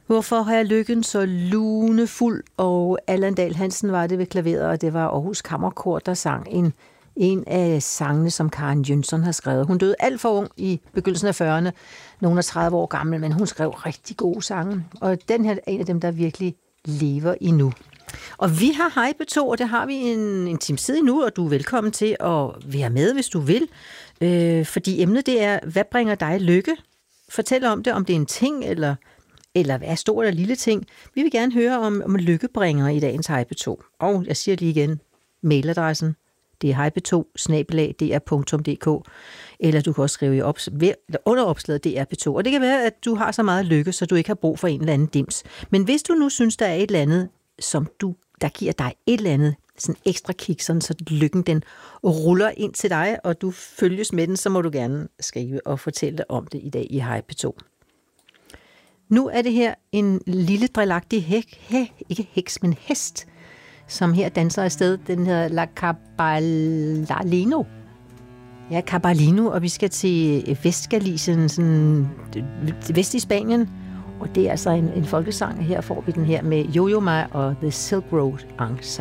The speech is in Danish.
Hvorfor har jeg lykken så lunefuld? Og Allan Dahl Hansen var det ved klaveret, og det var Aarhus Kammerkor, der sang en af sangene, som Karen Jønsson har skrevet. Hun døde alt for ung i begyndelsen af 40'erne. Nogen er 30 år gammel, men hun skrev rigtig gode sange. Og den her er en af dem, der virkelig lever endnu. Og vi har Hej P2, og det har vi en time siden nu, og du er velkommen til at være med, hvis du vil. Fordi emnet det er, hvad bringer dig lykke? Fortæl om det, om det er en ting, eller hvad er stor eller lille ting. Vi vil gerne høre om lykkebringer i dagens Hej P2. Og jeg siger lige igen, mailadressen, det er hejp2@dr.dk, eller du kan også skrive under opslaget DR P2. Og det kan være, at du har så meget lykke, så du ikke har brug for en eller anden dims. Men hvis du nu synes, der er et eller andet, der giver dig et eller andet sådan ekstra kick, sådan, så lykken den ruller ind til dig, og du følges med den, så må du gerne skrive og fortælle om det i dag i Hej P2. Nu er det her en lille drillagtig ikke heks, men hest, som her danser afsted. Den hedder La Cabalino. Ja, Cabalino, og vi skal til Vestgalicien, sådan vest i Spanien. Og det er altså en folkesang. Her får vi den her med Yo-Yo Ma og The Silk Road Ensemble.